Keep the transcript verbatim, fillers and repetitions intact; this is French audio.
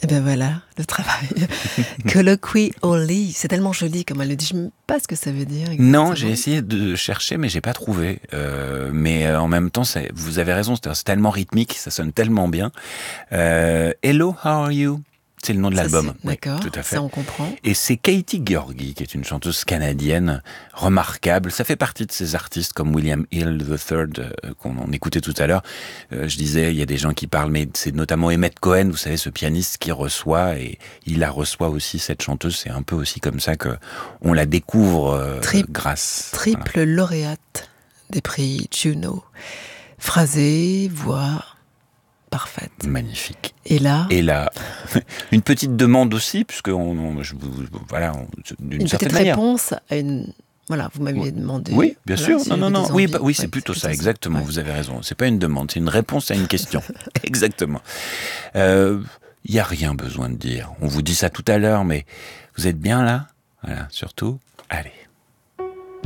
Et ben voilà, le travail. Colloquially, c'est tellement joli comme elle le dit. Je ne sais pas ce que ça veut dire. Exactement. Non, j'ai essayé de chercher, mais j'ai pas trouvé. Euh, mais euh, en même temps, c'est, vous avez raison, c'est, c'est tellement rythmique, ça sonne tellement bien. Euh, Hello, how are you? C'est le nom de Ça, l'album. c'est... D'accord, oui, tout à fait. Ça on comprend. Et c'est Katie Georgi, qui est une chanteuse canadienne remarquable. Ça fait partie de ces artistes comme William Hill the Third, euh, qu'on on écoutait tout à l'heure. Euh, je disais, il y a des gens qui parlent, mais c'est notamment Emmett Cohen, vous savez, ce pianiste qui reçoit, et il la reçoit aussi, cette chanteuse. C'est un peu aussi comme ça que on la découvre euh, Triple, grâce. Triple voilà. lauréate des prix Juno. Phrasée, voix parfaite. Magnifique. Et là, Et là, une petite demande aussi, puisque on, on, je, voilà, on, d'une une certaine petite manière. réponse à une. Voilà, vous m'aviez demandé. Oui, bien voilà, sûr. si non, non, non. des Oui, envies. bah, oui, c'est ouais, plutôt c'est ça, plutôt exactement. Ouais. Vous avez raison. C'est pas une demande, c'est une réponse à une question. Exactement. Il euh, y a rien besoin de dire. On vous dit ça tout à l'heure, mais vous êtes bien là, voilà. Surtout, allez.